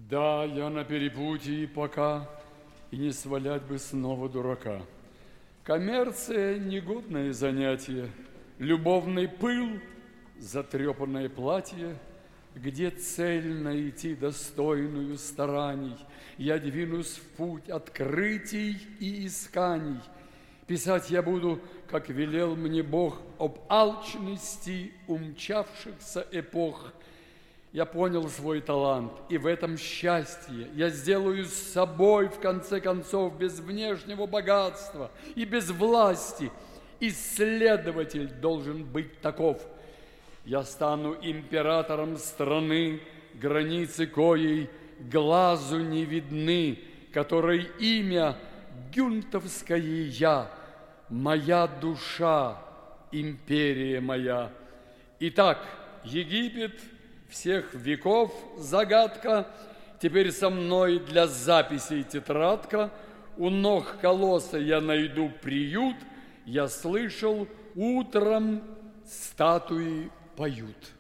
Да, я на перепутье пока, и не свалять бы снова дурака. Коммерция – негодное занятие, любовный пыл, затрепанное платье. Где цель найти достойную стараний? Я двинусь в путь открытий и исканий. Писать я буду, как велел мне Бог, об алчности умчавшихся эпох. Я понял свой талант, и в этом счастье. Я сделаю с собой, в конце концов, без внешнего богатства и без власти. Исследователь должен быть таков. Я стану императором страны, границы коей глазу не видны, которой имя гюнтовское я, моя душа, империя моя. Итак, Египет всех веков загадка, теперь со мной для записей тетрадка. У ног колосса я найду приют, я слышал, утром статуи поют.